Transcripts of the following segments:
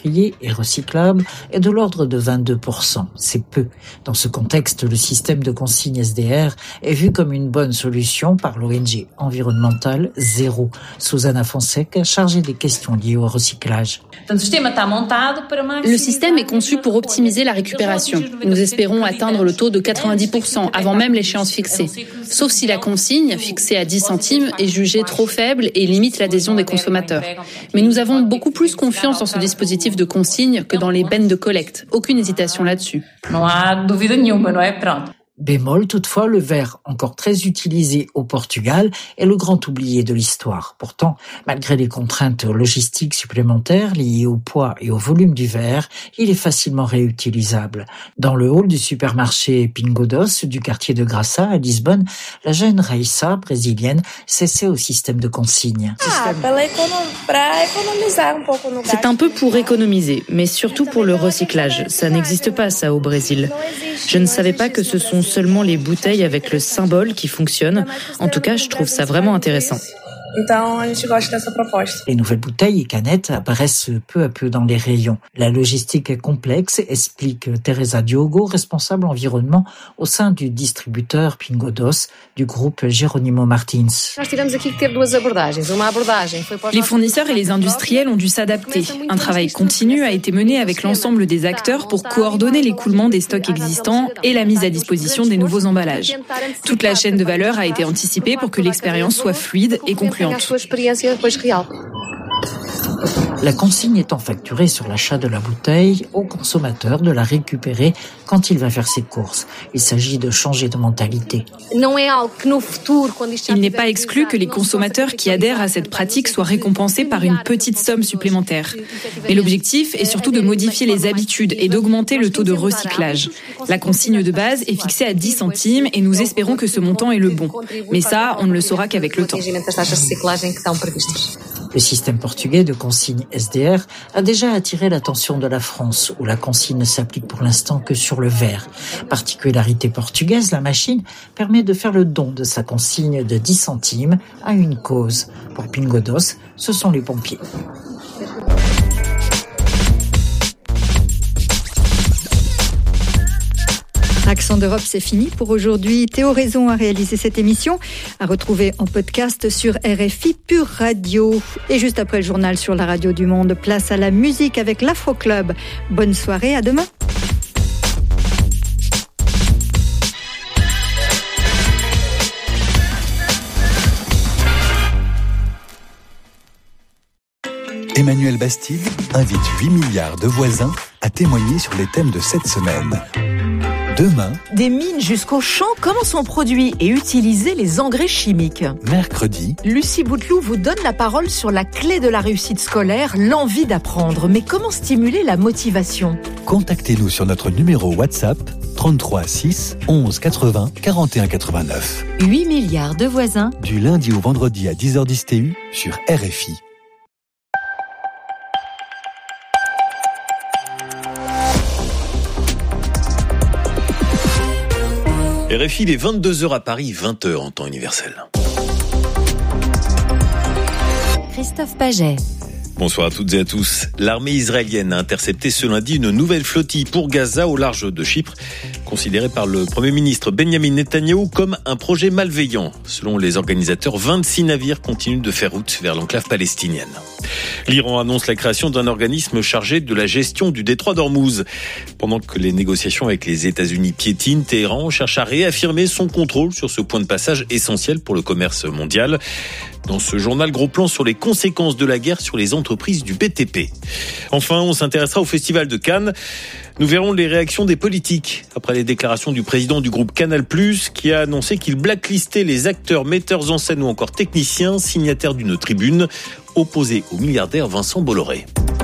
triés et recyclables est de l'ordre de 22%. C'est peu. Dans ce contexte, le système de consigne SDR est vu comme une bonne solution par l'ONG environnementale Zéro. Susana Fonseca, chargée des questions liées au recyclage. Le système est conçu pour optimiser la récupération. Nous espérons atteindre le taux de 90% avant même l'échéance fixée. Sauf si la consigne, fixée à 10 centimes, est jugée trop faible et limite l'adhésion des consommateurs. Mais nous avons beaucoup plus confiance en ce dispositif de consigne que dans les bennes de collecte. Aucune hésitation là-dessus. Bémol, toutefois, le verre, encore très utilisé au Portugal, est le grand oublié de l'histoire. Pourtant, malgré les contraintes logistiques supplémentaires liées au poids et au volume du verre, il est facilement réutilisable. Dans le hall du supermarché Pingo Doce du quartier de Graça à Lisbonne, la jeune Raissa, brésilienne, s'essaie au système de consigne. C'est un peu pour économiser, mais surtout pour le recyclage. Ça n'existe pas, ça, au Brésil. Je ne savais pas que ce sont seulement les bouteilles avec le symbole qui fonctionnent. En tout cas, je trouve ça vraiment intéressant. Les nouvelles bouteilles et canettes apparaissent peu à peu dans les rayons. La logistique est complexe, explique Teresa Diogo, responsable environnement au sein du distributeur Pingo Doce du groupe Jerónimo Martins. Les fournisseurs et les industriels ont dû s'adapter. Un travail continu a été mené avec l'ensemble des acteurs pour coordonner l'écoulement des stocks existants et la mise à disposition des nouveaux emballages. Toute la chaîne de valeur a été anticipée pour que l'expérience soit fluide et concluante. La consigne étant facturée sur l'achat de la bouteille, au consommateur de la récupérer quand il va faire ses courses. Il s'agit de changer de mentalité. Il n'est pas exclu que les consommateurs qui adhèrent à cette pratique soient récompensés par une petite somme supplémentaire. Mais l'objectif est surtout de modifier les habitudes et d'augmenter le taux de recyclage. La consigne de base est fixée à 10 centimes et nous espérons que ce montant est le bon. Mais ça, on ne le saura qu'avec le temps. Le système portugais de consigne SDR a déjà attiré l'attention de la France, où la consigne ne s'applique pour l'instant que sur le verre. Particularité portugaise, la machine permet de faire le don de sa consigne de 10 centimes à une cause. Pour Pingo Doce, ce sont les pompiers. Accent d'Europe, c'est fini pour aujourd'hui. Théo Raison a réalisé cette émission, à retrouver en podcast sur RFI Pure Radio. Et juste après le journal sur la radio du Monde, place à la musique avec l'Afro Club. Bonne soirée, à demain. Emmanuel Bastide invite 8 milliards de voisins à témoigner sur les thèmes de cette semaine. Demain, des mines jusqu'aux champs, comment sont produits et utilisés les engrais chimiques. Mercredi, Lucie Bouteloup vous donne la parole sur la clé de la réussite scolaire, l'envie d'apprendre. Mais comment stimuler la motivation ? Contactez-nous sur notre numéro WhatsApp 33 6 11 80 41 89. 8 milliards de voisins. Du lundi au vendredi à 10h10 TU sur RFI. RFI, il est 22h à Paris, 20h en temps universel. Christophe Paget. Bonsoir à toutes et à tous. L'armée israélienne a intercepté ce lundi une nouvelle flottille pour Gaza au large de Chypre, considérée par le Premier ministre Benjamin Netanyahou comme un projet malveillant. Selon les organisateurs, 26 navires continuent de faire route vers l'enclave palestinienne. L'Iran annonce la création d'un organisme chargé de la gestion du détroit d'Ormuz. Pendant que les négociations avec les États-Unis piétinent, Téhéran cherche à réaffirmer son contrôle sur ce point de passage essentiel pour le commerce mondial. Dans ce journal, gros plan sur les conséquences de la guerre sur les entreprises du BTP. Enfin, on s'intéressera au Festival de Cannes. Nous verrons les réactions des politiques après les déclarations du président du groupe Canal+, qui a annoncé qu'il blacklistait les acteurs, metteurs en scène ou encore techniciens signataires d'une tribune opposée au milliardaire Vincent Bolloré.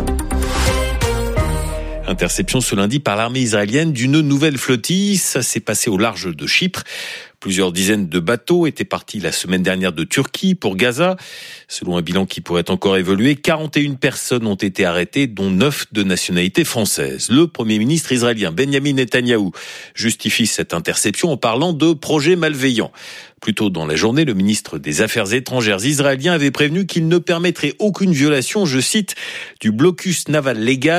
Interception ce lundi par l'armée israélienne d'une nouvelle flottille. Ça s'est passé au large de Chypre. Plusieurs dizaines de bateaux étaient partis la semaine dernière de Turquie pour Gaza. Selon un bilan qui pourrait encore évoluer, 41 personnes ont été arrêtées, dont 9 de nationalité française. Le Premier ministre israélien Benjamin Netanyahou justifie cette interception en parlant de projet malveillant. Plus tôt dans la journée, le ministre des Affaires étrangères israélien avait prévenu qu'il ne permettrait aucune violation, je cite, du blocus naval légal